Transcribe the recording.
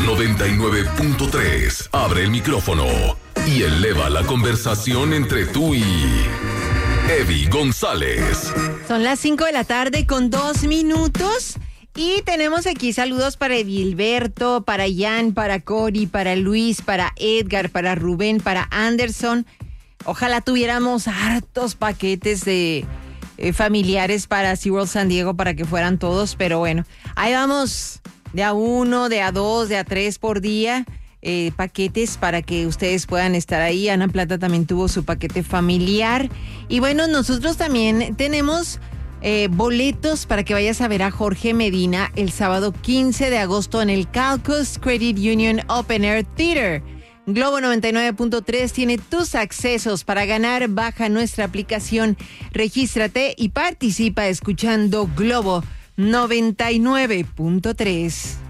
99.3. Abre el micrófono y eleva la conversación entre tú y Eddie González. Son las 5 de la tarde con 2 minutos y tenemos aquí saludos para Edilberto, para Jan, para Cori, para Luis, para Edgar, para Rubén, para Anderson. Ojalá tuviéramos hartos paquetes de familiares para SeaWorld San Diego para que fueran todos, pero bueno, ahí vamos de a 1, de a 2, de a 3 por día. Paquetes para que ustedes puedan estar ahí. Ana Plata también tuvo su paquete familiar. Y bueno, nosotros también tenemos boletos para que vayas a ver a Jorge Medina el sábado 15 de agosto en el Calcus Credit Union Open Air Theater. Globo 99.3 tiene tus accesos para ganar. Baja nuestra aplicación, regístrate y participa escuchando Globo 99.3.